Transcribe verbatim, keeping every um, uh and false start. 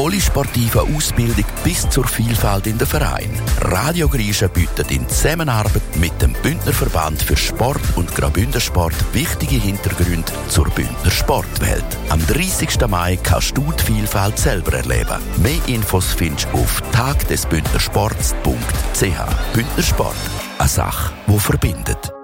polysportiver Ausbildung bis zur Vielfalt in den Vereinen. Radio Griechen bietet in Zusammenarbeit mit dem Bündner Verband für Sport und Graubünden-Sport wichtige Hintergründe zur Bündner Sportwelt. Am dreißigsten Mai kannst du die Vielfalt selber erleben. Mehr Infos findest du auf tag des bündnersports punkt c h. Bündner Sport, eine Sache, die verbindet.